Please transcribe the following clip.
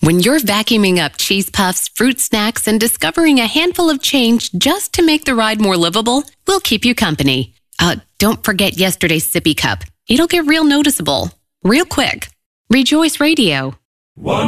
When you're vacuuming up cheese puffs, fruit snacks, and discovering a handful of change just to make the ride more livable, we'll keep you company. Don't forget yesterday's sippy cup. It'll get real noticeable, real quick. Rejoice Radio.